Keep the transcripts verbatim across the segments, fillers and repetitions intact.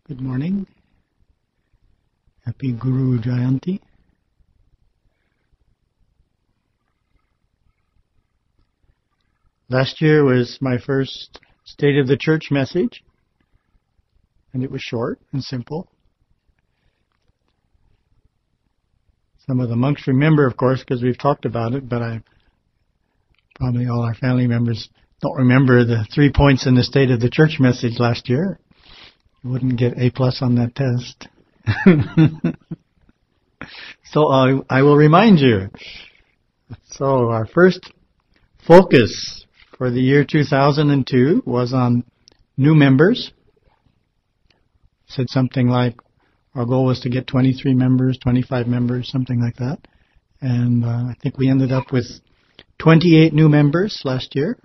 Good morning. Happy Guru Jayanti. Last year was my first State of the Church message, and it was short and simple. Some of the monks remember, of course, because we've talked about it, but I probably all our family members don't remember the three points in the State of the Church message last year. You wouldn't get A plus on that test. So I, I will remind you. So our first focus for the year two thousand two was on new members. Said something like our goal was to get twenty-three members, twenty-five members, something like that. And uh, I think we ended up with twenty-eight new members last year.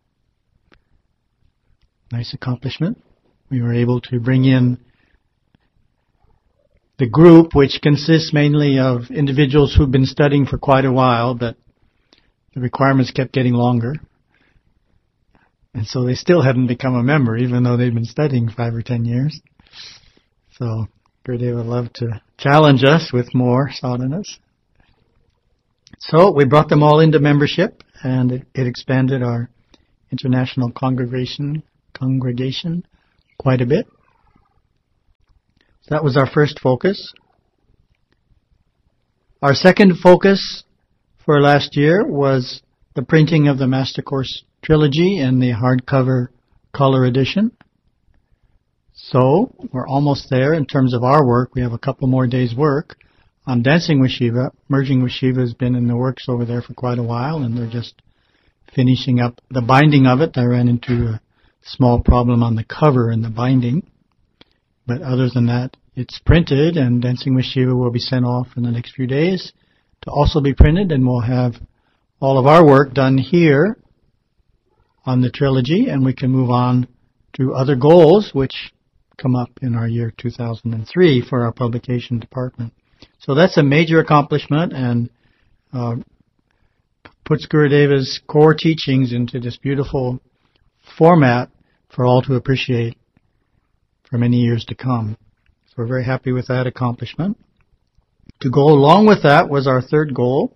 Nice accomplishment. We were able to bring in the group, which consists mainly of individuals who've been studying for quite a while, but the requirements kept getting longer. And so they still hadn't become a member, even though they'd been studying five or ten years. So Gurudeva would love to challenge us with more sadhanas. So we brought them all into membership, and it, it expanded our international congregation congregation quite a bit. So that was our first focus. Our second focus for last year was the printing of the Master Course Trilogy in the hardcover color edition. So we're almost there in terms of our work. We have a couple more days' work on Dancing with Shiva. Merging with Shiva has been in the works over there for quite a while, and they're just finishing up the binding of it. I ran into a small problem on the cover and the binding. But other than that, it's printed, and Dancing with Shiva will be sent off in the next few days to also be printed, and we'll have all of our work done here on the trilogy, and we can move on to other goals which come up in our year two thousand three for our publication department. So that's a major accomplishment, and uh, puts Gurudeva's core teachings into this beautiful format for all to appreciate for many years to come. So we're very happy with that accomplishment. To go along with that was our third goal,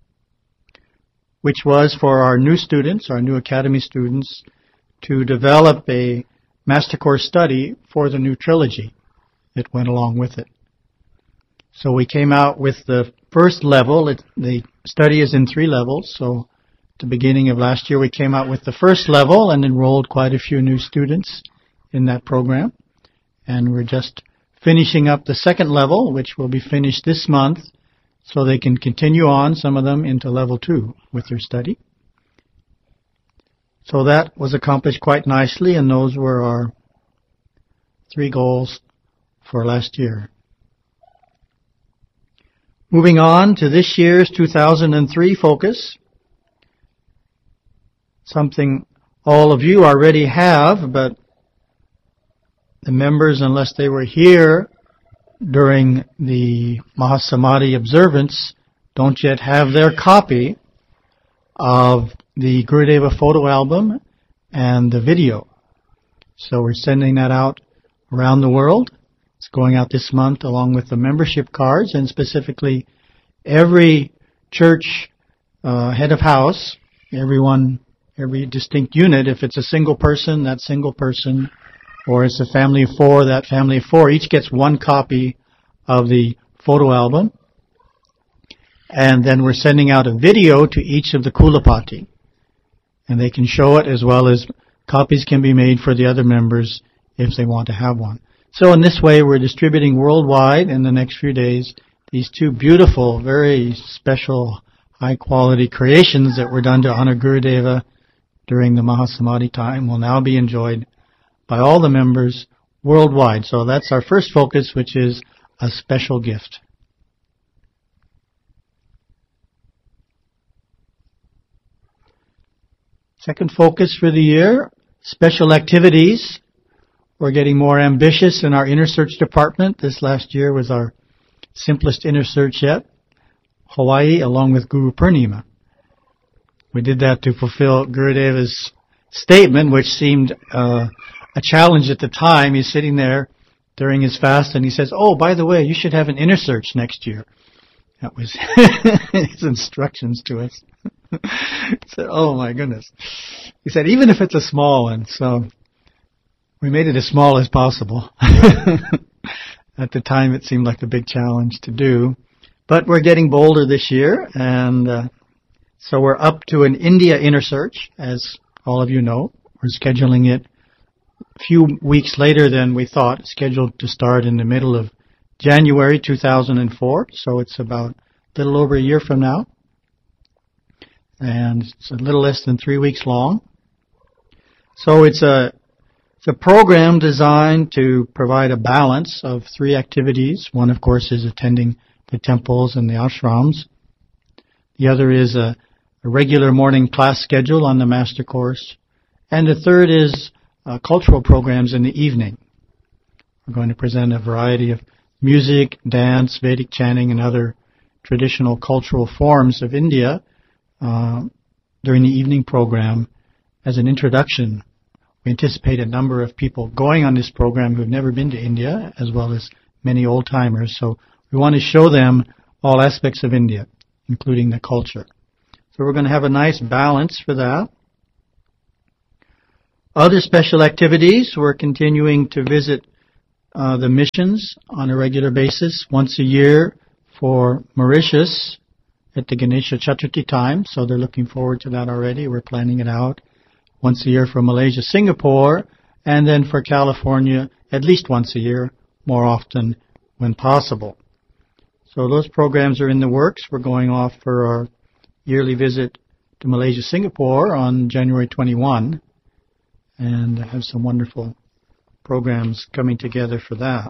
which was for our new students, our new academy students, to develop a Master Course study for the new trilogy that went along with it. So we came out with the first level. It, the study is in three levels. So at the beginning of last year, we came out with the first level and enrolled quite a few new students in that program. And we're just finishing up the second level, which will be finished this month, so they can continue on, some of them, into level two with their study. So that was accomplished quite nicely, and those were our three goals for last year. Moving on to this year's two thousand three focus, something all of you already have, but the members, unless they were here during the Mahasamadhi observance, don't yet have their copy of the Gurudeva photo album and the video. So we're sending that out around the world. It's going out this month along with the membership cards, and specifically every church uh, head of house, everyone, every distinct unit, if it's a single person, that single person, or it's a family of four, that family of four, each gets one copy of the photo album. And then we're sending out a video to each of the Kulapati. And they can show it, as well as copies can be made for the other members if they want to have one. So in this way, we're distributing worldwide in the next few days these two beautiful, very special, high-quality creations that were done to honor Gurudeva during the Mahasamadhi time will now be enjoyed by all the members worldwide. So that's our first focus, which is a special gift. Second focus for the year, special activities. We're getting more ambitious in our inner search department. This last year was our simplest inner search yet, Hawaii, along with Guru Purnima. We did that to fulfill Gurudeva's statement, which seemed uh, a challenge at the time. He's sitting there during his fast, and he says, "Oh, by the way, you should have an inner search next year." That was his instructions to us. He said, "Oh my goodness." He said, "Even if it's a small one." So we made it as small as possible. At the time, it seemed like a big challenge to do. But we're getting bolder this year, and uh, so we're up to an India inner search, as all of you know. We're scheduling it a few weeks later than we thought, scheduled to start in the middle of January two thousand four, so it's about a little over a year from now. And it's a little less than three weeks long. So it's a It's a program designed to provide a balance of three activities. One, of course, is attending the temples and the ashrams. The other is a, a regular morning class schedule on the Master Course. And the third is uh, cultural programs in the evening. We're going to present a variety of music, dance, Vedic chanting, and other traditional cultural forms of India uh, during the evening program as an introduction. We anticipate a number of people going on this program who have never been to India, as well as many old-timers. So we want to show them all aspects of India, including the culture. So we're going to have a nice balance for that. Other special activities, we're continuing to visit uh, the missions on a regular basis, once a year for Mauritius at the Ganesha Chaturthi time. So they're looking forward to that already. We're planning it out. Once a year for Malaysia, Singapore, and then for California at least once a year, more often when possible. So those programs are in the works. We're going off for our yearly visit to Malaysia, Singapore on January twenty-first, and have some wonderful programs coming together for that.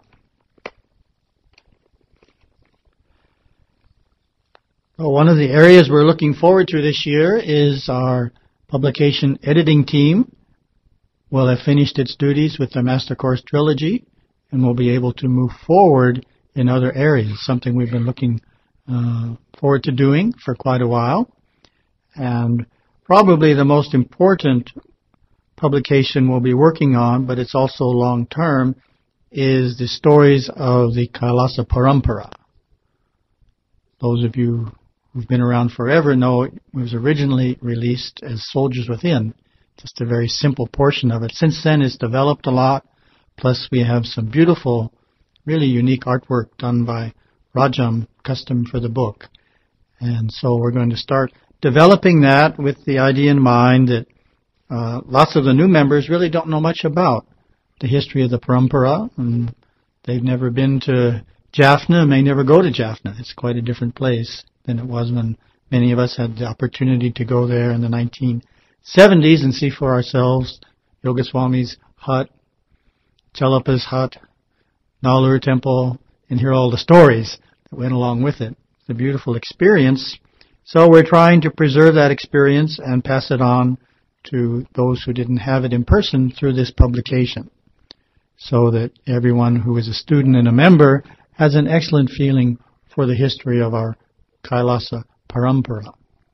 So one of the areas we're looking forward to this year is our publication editing team. Will have finished its duties with the Master Course Trilogy and will be able to move forward in other areas, something we've been looking uh, forward to doing for quite a while. And probably the most important publication we'll be working on, but it's also long-term, is the stories of the Kailasa Parampara. Those of you who've been around forever know it was originally released as Soldiers Within, just a very simple portion of it. Since then, it's developed a lot, plus we have some beautiful, really unique artwork done by Rajam, custom for the book. And so we're going to start developing that with the idea in mind that uh, lots of the new members really don't know much about the history of the Parampara, and they've never been to Jaffna, may never go to Jaffna. It's quite a different place than it was when many of us had the opportunity to go there in the nineteen seventies and see for ourselves Yogaswami's hut, Chalapa's hut, Nalur Temple, and hear all the stories that went along with it. It's a beautiful experience. So we're trying to preserve that experience and pass it on to those who didn't have it in person through this publication, so that everyone who is a student and a member has an excellent feeling for the history of our Kailasa Parampara.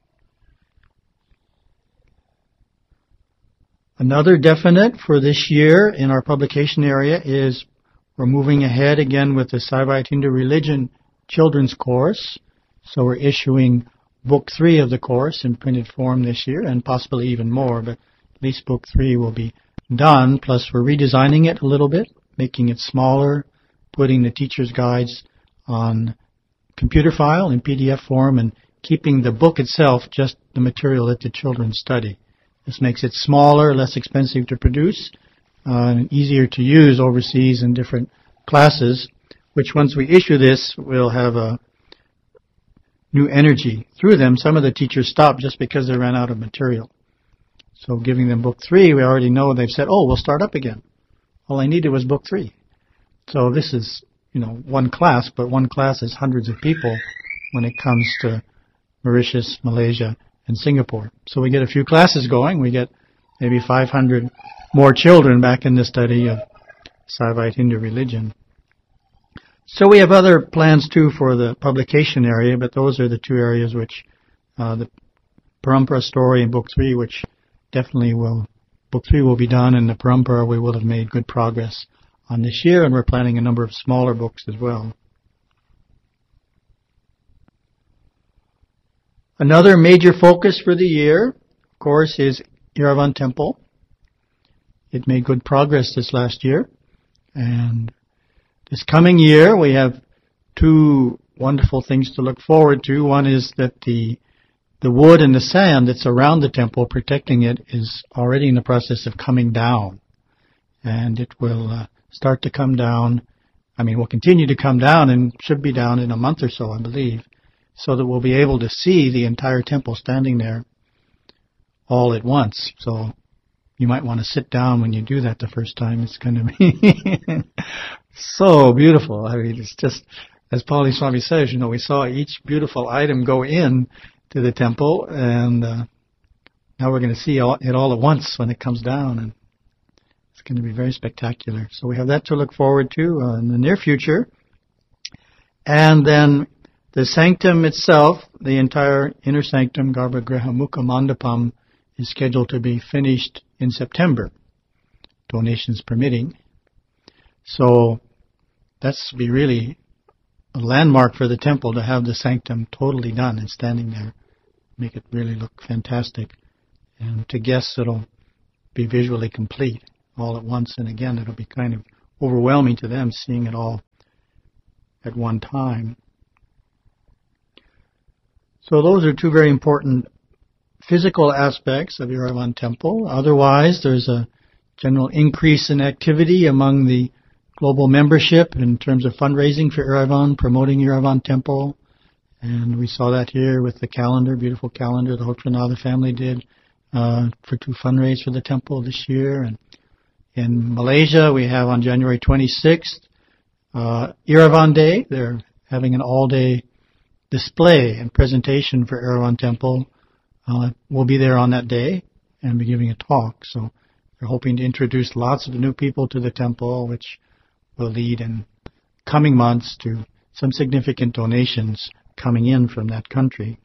Another definite for this year in our publication area is we're moving ahead again with the Saivite Hindu Religion Children's Course. So we're issuing Book three of the course in printed form this year, and possibly even more, but at least Book three will be done. Plus we're redesigning it a little bit, making it smaller, putting the teacher's guides on computer file in P D F form, and keeping the book itself just the material that the children study. This makes it smaller, less expensive to produce, uh, and easier to use overseas in different classes, which once we issue this, we'll have a new energy through them. Some of the teachers stopped just because they ran out of material. So giving them Book three, we already know they've said, oh, we'll start up again. All I needed was Book three. So this is, you know, one class, but one class is hundreds of people when it comes to Mauritius, Malaysia, and Singapore. So we get a few classes going. We get maybe five hundred more children back in the study of Saivite Hindu religion. So we have other plans too for the publication area, but those are the two areas which, uh, the Parampara story and Book three, which definitely will, Book three will be done, and the Parampara we will have made good progress on this year, and we're planning a number of smaller books as well. Another major focus for the year, of course, is Erevan Temple. It made good progress this last year, and this coming year we have two wonderful things to look forward to. One is that the the wood and the sand that's around the temple protecting it is already in the process of coming down, and it will uh, start to come down. I mean, will continue to come down and should be down in a month or so, I believe, so that we'll be able to see the entire temple standing there all at once. So you might want to sit down when you do that the first time. It's going to be so beautiful. I mean, it's just, as Pali Swami says, you know, we saw each beautiful item go in to the temple, and uh, now we're going to see all, it all at once when it comes down, and it's going to be very spectacular. So we have that to look forward to uh, in the near future. And then the sanctum itself, the entire inner sanctum, Garbhagriha Mukha Mandapam, is scheduled to be finished in September, donations permitting. So that's to be really a landmark for the temple, to have the sanctum totally done and standing there, make it really look fantastic. And to guests, it'll be visually complete all at once. And again, it'll be kind of overwhelming to them seeing it all at one time. So those are two very important physical aspects of Erevan Temple. Otherwise, there's a general increase in activity among the global membership in terms of fundraising for Erevan, promoting Erevan Temple. And we saw that here with the calendar, beautiful calendar the Hotranatha family did uh, for to fundraise for the temple this year. And in Malaysia, we have on January twenty-sixth, uh, Erevan Day. They're having an all-day display and presentation for Erevan Temple. Uh, we'll be there on that day and be giving a talk. So they're hoping to introduce lots of new people to the temple, which will lead in coming months to some significant donations coming in from that country.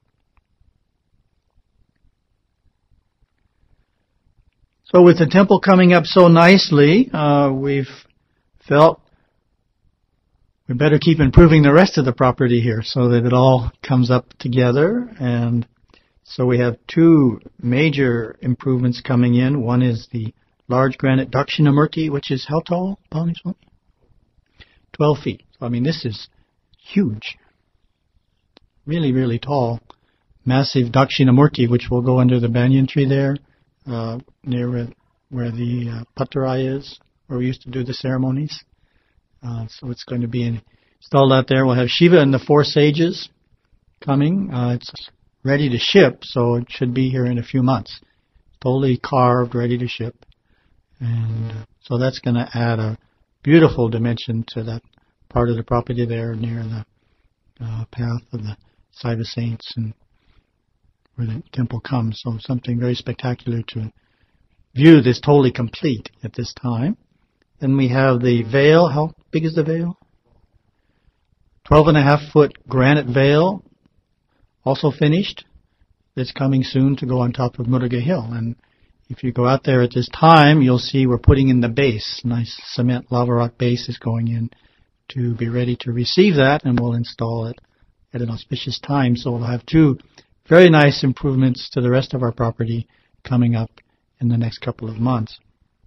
So with the temple coming up so nicely, uh, we've felt we better keep improving the rest of the property here so that it all comes up together. And so we have two major improvements coming in. One is the large granite Dakshinamurti, which is how tall, Pali Swami? twelve feet. So, I mean, this is huge. Really, really tall. Massive Dakshinamurti, which will go under the banyan tree there, uh, near where, where the uh, Pattarai is, where we used to do the ceremonies. Uh, so it's going to be installed out there. We'll have Shiva and the four sages coming. Uh, it's ready to ship, so it should be here in a few months. Totally carved, ready to ship. And uh, so that's going to add a beautiful dimension to that part of the property there near the uh, path of the Saiva Saints and where the temple comes. So something very spectacular to view this totally complete at this time. Then we have the veil. How big is the veil? Twelve and a half foot granite veil, also finished. It's coming soon to go on top of Muruga Hill. And if you go out there at this time, you'll see we're putting in the base. Nice cement lava rock base is going in to be ready to receive that, and we'll install it at an auspicious time. So we'll have two very nice improvements to the rest of our property coming up in the next couple of months.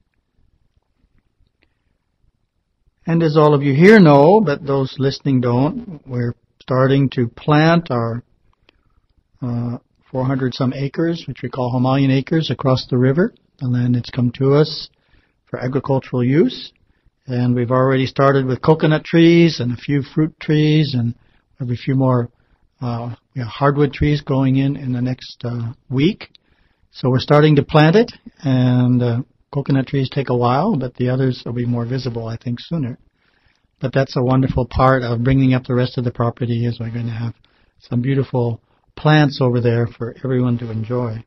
And as all of you here know, but those listening don't, we're starting to plant our uh, four hundred some acres, which we call Himalayan acres, across the river. The land that's come to us for agricultural use. And we've already started with coconut trees and a few fruit trees, and we have a few more uh, you know, hardwood trees going in in the next uh, week. So we're starting to plant it, and uh, coconut trees take a while, but the others will be more visible, I think, sooner. But that's a wonderful part of bringing up the rest of the property, is we're going to have some beautiful plants over there for everyone to enjoy.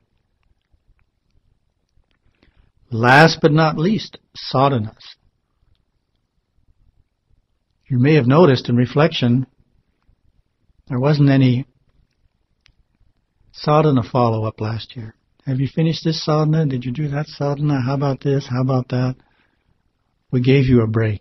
Last but not least, sadhanas. You may have noticed in reflection, there wasn't any sadhana follow-up last year. Have you finished this sadhana? Did you do that sadhana? How about this? How about that? we gave you a break.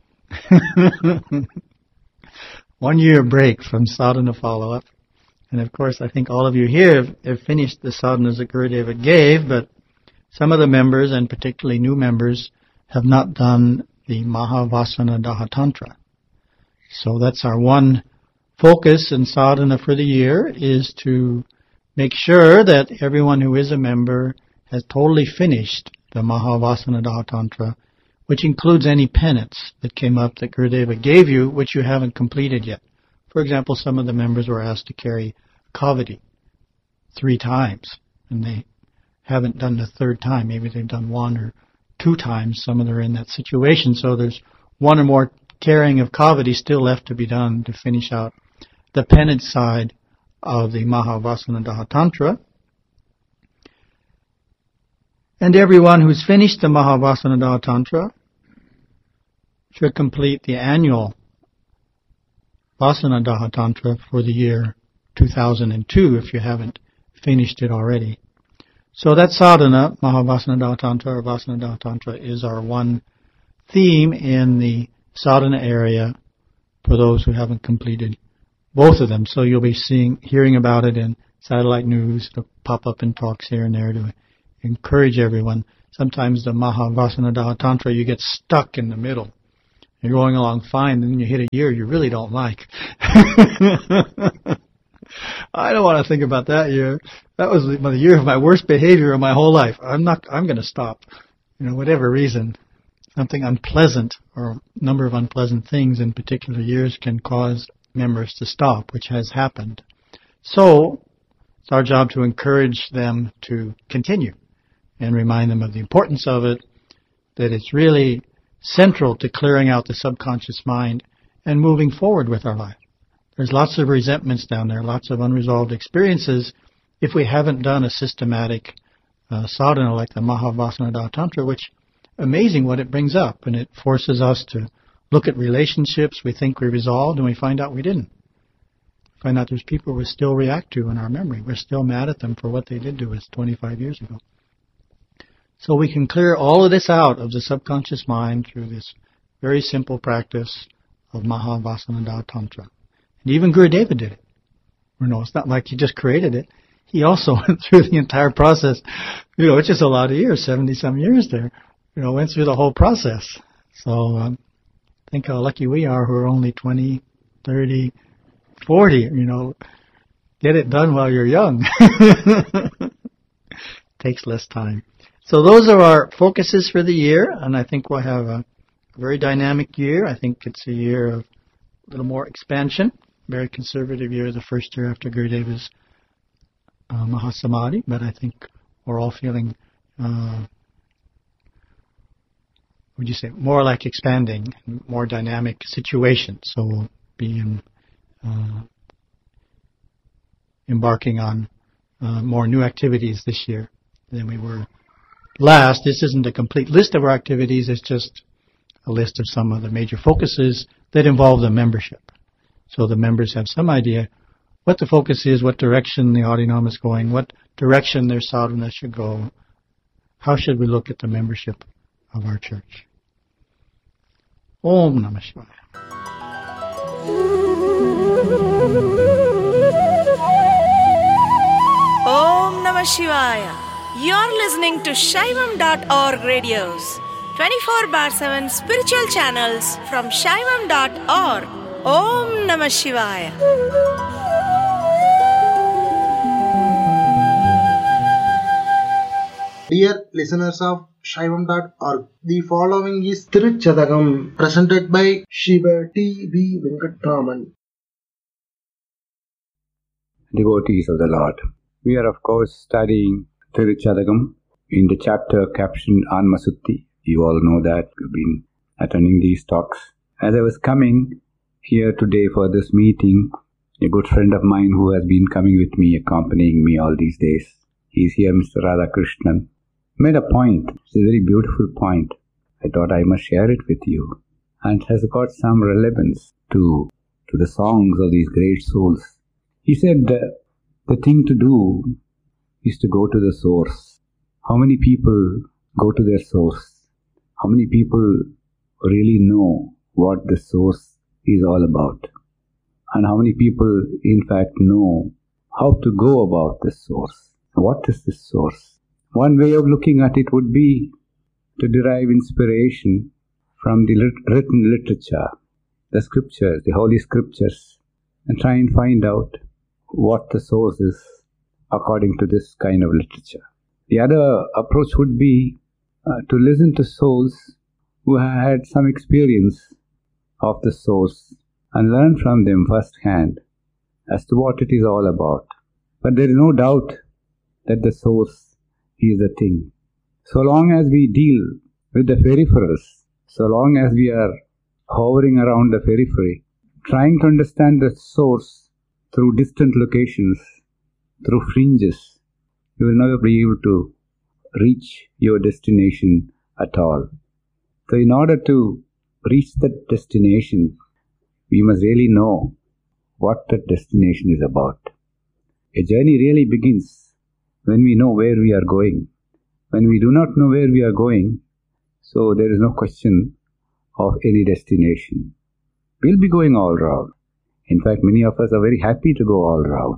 One year break from sadhana follow-up. And of course, I think all of you here have, have finished the sadhanas that Gurudeva gave, but some of the members, and particularly new members, have not done the Mahavasana Daha Tantra. So that's our one focus in sadhana for the year, is to make sure that everyone who is a member has totally finished the Mahavasana Daha Tantra, which includes any penance that came up that Gurudeva gave you, which you haven't completed yet. For example, some of the members were asked to carry kavadi three times, and they haven't done the third time. Maybe they've done one or two times. Some of them are in that situation. So there's one or more carrying of kavadi still left to be done to finish out the penance side of the Mahavasana Daha Tantra. And everyone who's finished the Mahavasana Daha Tantra should complete the annual Vasana Daha Tantra for the year two thousand two if you haven't finished it already. So that sadhana, Mahavasana Daha Tantra or Vasana Daha Tantra, is our one theme in the sadhana area for those who haven't completed both of them. So you'll be seeing, hearing about it in satellite news. It'll pop up in talks here and there to encourage everyone. Sometimes the Mahavasana Daha Tantra, you get stuck in the middle. You're going along fine, then you hit a year you really don't like. I don't want to think about that year. That was the, the year of my worst behavior of my whole life. I'm not, I'm going to stop. You know, whatever reason. Something unpleasant or a number of unpleasant things in particular years can cause members to stop, which has happened. So, it's our job to encourage them to continue and remind them of the importance of it, that it's really central to clearing out the subconscious mind and moving forward with our life. There's lots of resentments down there, lots of unresolved experiences if we haven't done a systematic uh, sadhana like the Mahavasana Daha Tantra, which, amazing what it brings up, and it forces us to look at relationships we think we resolved and we find out we didn't. We find out there's people we still react to in our memory. We're still mad at them for what they did to us twenty-five years ago. So we can clear all of this out of the subconscious mind through this very simple practice of Mahavasana Daha Tantra. And even Gurudeva did it. You know, it's not like he just created it. He also went through the entire process. You know, it's just a lot of years, seventy-some years there. You know, went through the whole process. So um, think how lucky we are who are only twenty, thirty, forty, you know. Get it done while you're young. Takes less time. So those are our focuses for the year, and I think we'll have a very dynamic year. I think it's a year of a little more expansion, very conservative year, the first year after Gurudeva's uh, Mahasamadhi, but I think we're all feeling, uh, would you say, more like expanding, more dynamic situation. So we'll be in, uh, embarking on uh, more new activities this year than we were last. This isn't a complete list of our activities, it's just a list of some of the major focuses that involve the membership. So the members have some idea what the focus is, what direction the Adinam is going, what direction their sadhana should go, how should we look at the membership of our church. Om Namah Shivaya. Om Namah Shivaya. You're listening to Shaivam dot org radios, twenty-four bar seven spiritual channels from Shaivam dot org. Om Namah Shivaya. Dear listeners of Shaivam dot org, the following is Tiruchadagam, presented by Shiva T V Venkatraman. Devotees of the Lord, we are of course studying Tiruchadagam in the chapter captioned Anmasutti. You all know that. We've been attending these talks. As I was coming here today for this meeting, a good friend of mine who has been coming with me, accompanying me all these days, he's here, Mister Radhakrishnan, made a point. It's a very beautiful point. I thought I must share it with you. And it has got some relevance to, to the songs of these great souls. He said, uh, the thing to do is to go to the source. How many people go to their source? How many people really know what the source is all about. And how many people, in fact, know how to go about the source. What is the source? One way of looking at it would be to derive inspiration from the lit- written literature, the scriptures, the holy scriptures, and try and find out what the source is according to this kind of literature. The other approach would be uh, to listen to souls who have had some experience of the source and learn from them firsthand as to what it is all about. But there is no doubt that the source is the thing. So long as we deal with the peripherals, so long as we are hovering around the periphery, trying to understand the source through distant locations, through fringes, you will never be able to reach your destination at all. So in order to reach that destination, we must really know what that destination is about. A journey really begins when we know where we are going. When we do not know where we are going, so there is no question of any destination. We'll be going all round. In fact, many of us are very happy to go all round.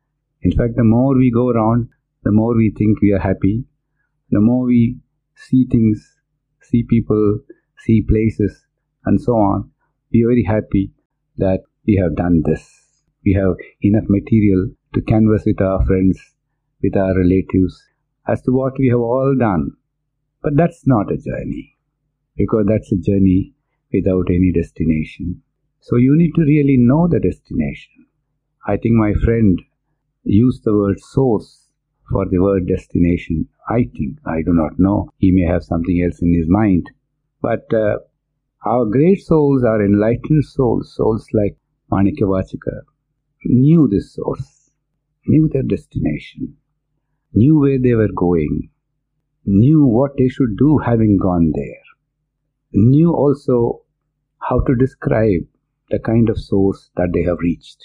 In fact, the more we go around, the more we think we are happy. The more we see things, see people, see places, and so on, we are very happy that we have done this. We have enough material to canvass with our friends, with our relatives, as to what we have all done. But that's not a journey, because that's a journey without any destination. So you need to really know the destination. I think my friend used the word source for the word destination. I think, I do not know, he may have something else in his mind. But uh, our great souls, our enlightened souls, souls like Manikyavachaka, knew this source, knew their destination, knew where they were going, knew what they should do having gone there, knew also how to describe the kind of source that they have reached.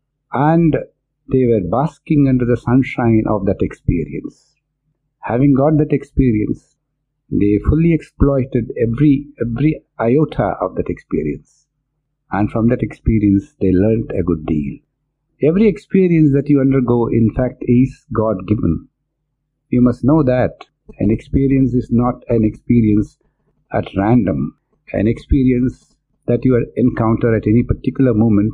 And they were basking under the sunshine of that experience. Having got that experience, they fully exploited every every iota of that experience. And from that experience, they learnt a good deal. Every experience that you undergo, in fact, is God-given. You must know that an experience is not an experience at random. An experience that you encounter at any particular moment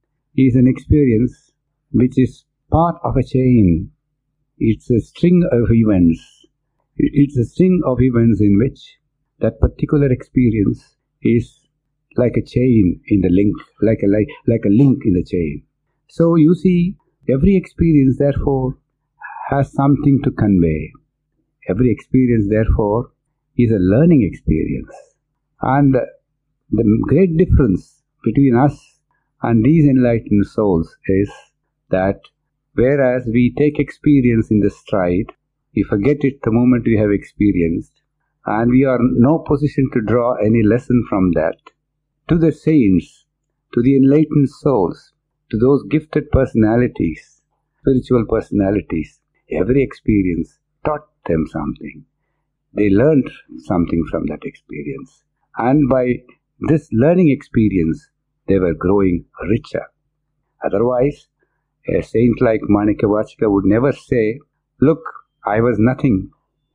is an experience which is part of a chain. It's a string of events. It's a string of events in which that particular experience is like a chain in the link, like a like, like a link in the chain. So you see, every experience therefore has something to convey. Every experience therefore is a learning experience. And the great difference between us and these enlightened souls is that whereas we take experience in the stride, we forget it the moment we have experienced, and we are in no position to draw any lesson from that. To the saints, to the enlightened souls, to those gifted personalities, spiritual personalities, every experience taught them something. They learned something from that experience. And by this learning experience, they were growing richer. Otherwise, a saint like Manikyavachaka would never say, "Look, I was nothing.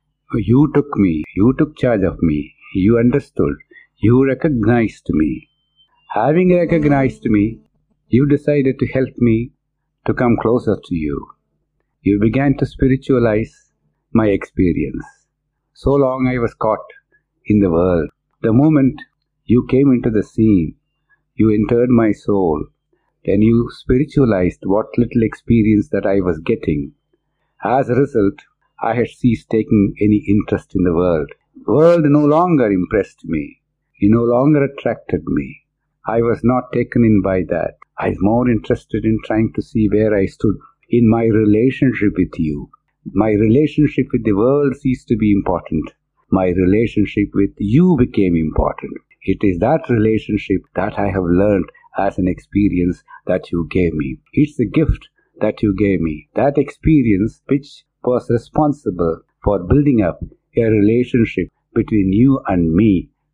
You took me, you took charge of me, you understood, you recognized me. Having recognized me, you decided to help me to come closer to you. You began to spiritualize my experience. So long I was caught in the world. The moment you came into the scene, you entered my soul, then you spiritualized what little experience that I was getting. As a result, I had ceased taking any interest in the world. The world no longer impressed me. It no longer attracted me. I was not taken in by that. I was more interested in trying to see where I stood in my relationship with you. My relationship with the world ceased to be important. My relationship with you became important. It is that relationship that I have learned as an experience that you gave me. It's a gift that you gave me. That experience which was responsible for building up a relationship between you and me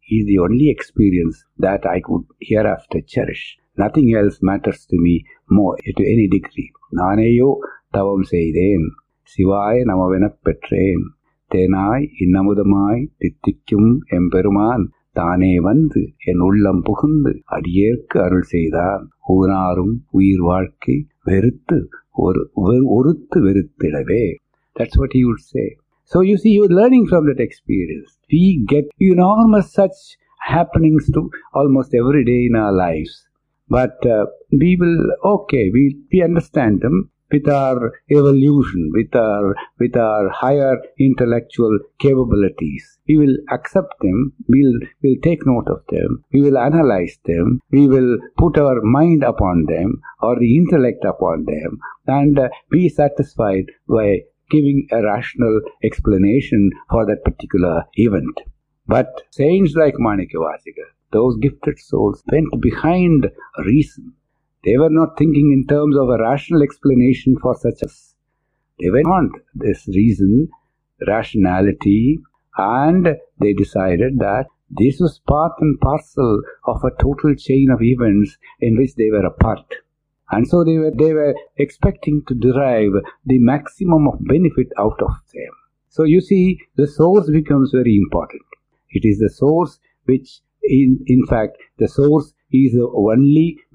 is the only experience that I could hereafter cherish. Nothing else matters to me more to any degree. Naneyo tavam seiden, Sivaya namavenap petrain, Tenai innamudamai tittikkum emperuman, Thane vandu en ullam pugundu adiyerkku arul seidan, Unarum uir vaalkkai veruttu oruttu veruttidave. That's what he would say. So you see, you're learning from that experience. We get enormous such happenings to almost every day in our lives. But uh, we will, okay, we, we understand them with our evolution, with our, with our higher intellectual capabilities. We will accept them, we'll, we'll take note of them, we will analyze them, we will put our mind upon them or the intellect upon them and uh, be satisfied by giving a rational explanation for that particular event. But saints like Manikyavasika, those gifted souls, went behind reason. They were not thinking in terms of a rational explanation for such as. They went on this reason, rationality, and they decided that this was part and parcel of a total chain of events in which they were a part. And so they were, they were expecting to derive the maximum of benefit out of them. So you see, the source becomes very important. It is the source which, in, in fact, the source is the only